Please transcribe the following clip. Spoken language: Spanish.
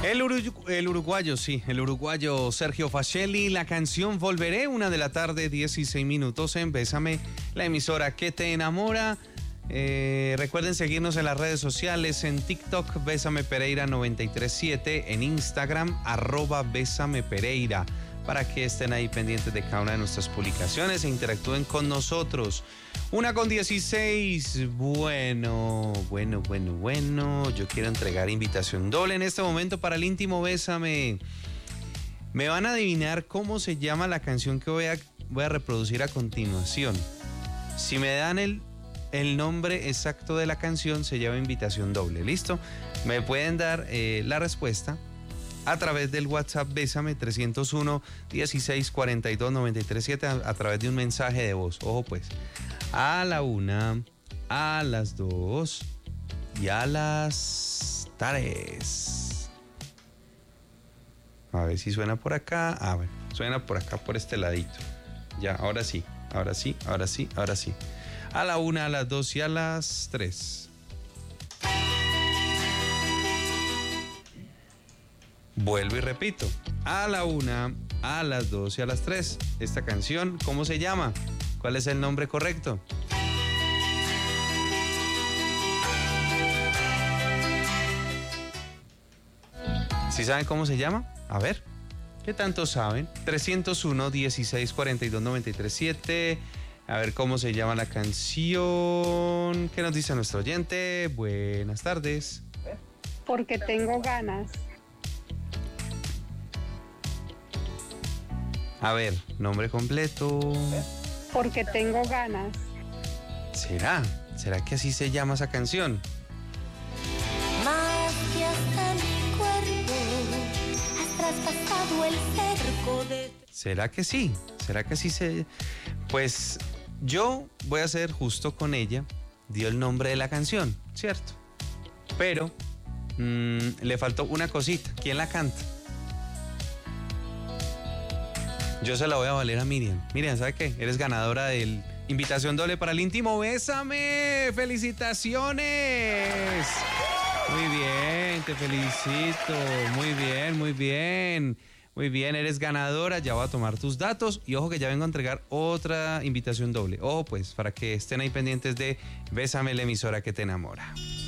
El uruguayo, sí, el uruguayo Sergio Facelli, la canción Volveré, 1:16 p.m. en Bésame, la emisora que te enamora. Recuerden seguirnos en las redes sociales, en TikTok, Bésame Pereira 937, en Instagram, @Bésame Pereira, para que estén ahí pendientes de cada una de nuestras publicaciones e interactúen con nosotros. 1:16. Bueno. Yo quiero entregar invitación doble en este momento para el íntimo Bésame. Me van a adivinar cómo se llama la canción que voy a reproducir a continuación. Si me dan el nombre exacto de la canción, se llama invitación doble. ¿Listo? Me pueden dar la respuesta a través del WhatsApp Bésame 301 16 42 93 7 a través de un mensaje de voz. Ojo pues, a la 1, a las 2 y a las 3. A ver si suena por acá. Ah, bueno, suena por acá, por este ladito. Ya, ahora sí. A la 1, a las 2 y a las 3. Vuelvo y repito. A la 1, a las 2 y a las 3. Esta canción, ¿cómo se llama? ¿Cuál es el nombre correcto? ¿Sí saben cómo se llama? A ver, ¿qué tanto saben? 301 16 42 93 7. A ver cómo se llama la canción. ¿Qué nos dice nuestro oyente? Buenas tardes. Porque tengo ganas. A ver, nombre completo. Porque tengo ganas. ¿Será? ¿Será que así se llama esa canción? Más que hasta mi cuerpo has traspasado el cerco de... ¿Será que sí? ¿Será que sí se...? Pues yo voy a ser justo con ella. Dio el nombre de la canción, ¿cierto? Pero le faltó una cosita. ¿Quién la canta? Yo se la voy a valer a Miriam. Miriam, ¿sabe qué? Eres ganadora del invitación doble para el íntimo Bésame. ¡Felicitaciones! Muy bien, te felicito. Muy bien, eres ganadora. Ya voy a tomar tus datos. Y ojo que ya vengo a entregar otra invitación doble. Ojo pues, para que estén ahí pendientes de Bésame, la emisora que te enamora.